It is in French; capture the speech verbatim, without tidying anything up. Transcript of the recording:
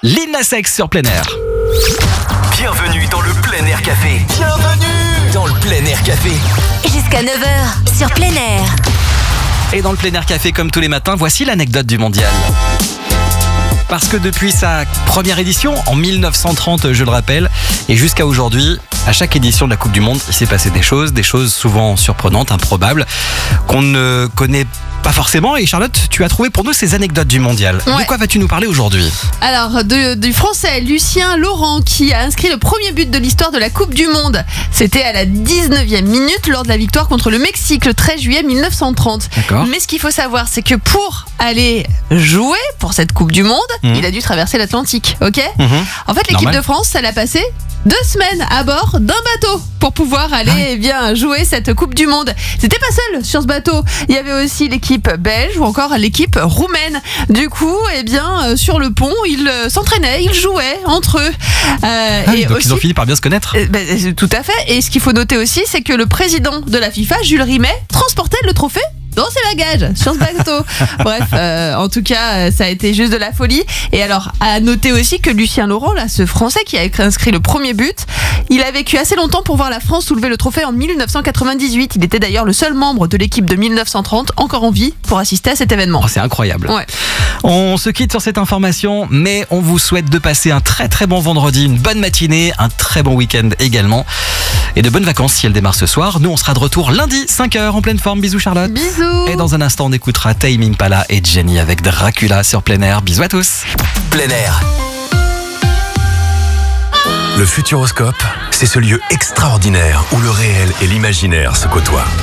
Lil Nas X sur Plein Air. Bienvenue dans le Plein Air Café. Bienvenue dans le Plein Air Café. Jusqu'à neuf heures sur Plein Air. Et dans le Plein Air Café, comme tous les matins, voici l'anecdote du mondial. Parce que depuis sa première édition, en mille neuf cent trente, je le rappelle, et jusqu'à aujourd'hui, à chaque édition de la Coupe du Monde, il s'est passé des choses, des choses souvent surprenantes, improbables, qu'on ne connaît pas forcément. Et Charlotte, tu as trouvé pour nous ces anecdotes du mondial. Ouais. De quoi vas-tu nous parler aujourd'hui ? Alors, de, du français Lucien Laurent qui a inscrit le premier but de l'histoire de la Coupe du Monde. C'était à la dix-neuvième minute lors de la victoire contre le Mexique le treize juillet mille neuf cent trente. D'accord. Mais ce qu'il faut savoir, c'est que pour aller jouer pour cette Coupe du Monde, mmh. il a dû traverser l'Atlantique, ok ? mmh. En fait, l'équipe Normal. de France, ça l'a passé deux semaines à bord d'un bateau pour pouvoir aller ah oui. eh bien, jouer cette Coupe du Monde. C'était pas seul sur ce bateau. Il y avait aussi l'équipe belge ou encore l'équipe roumaine. Du coup, eh bien, euh, sur le pont, ils euh, s'entraînaient, ils jouaient entre eux. Euh, ah, et donc aussi, ils ont fini par bien se connaître. Euh, ben, tout à fait. Et ce qu'il faut noter aussi, c'est que le président de la FIFA, Jules Rimet, transportait le trophée dans ses bagages sur ce bateau. Bref, euh, en tout cas, ça a été juste de la folie. Et alors, à noter aussi que Lucien Laurent, là, ce Français qui a inscrit le premier but, il a vécu assez longtemps pour voir la France soulever le trophée en mille neuf cent quatre-vingt-dix-huit. Il était d'ailleurs le seul membre de l'équipe de mille neuf cent trente encore en vie pour assister à cet événement. Oh, c'est incroyable. Ouais. On se quitte sur cette information, mais on vous souhaite de passer un très très bon vendredi, une bonne matinée, un très bon week-end également, et de bonnes vacances si elles démarrent ce soir. Nous, on sera de retour lundi, cinq heures, en pleine forme. Bisous Charlotte. Bisous. Et dans un instant, on écoutera Tame Impala et Jenny avec Dracula sur Plein Air. Bisous à tous. Plein Air. Le Futuroscope, c'est ce lieu extraordinaire où le réel et l'imaginaire se côtoient.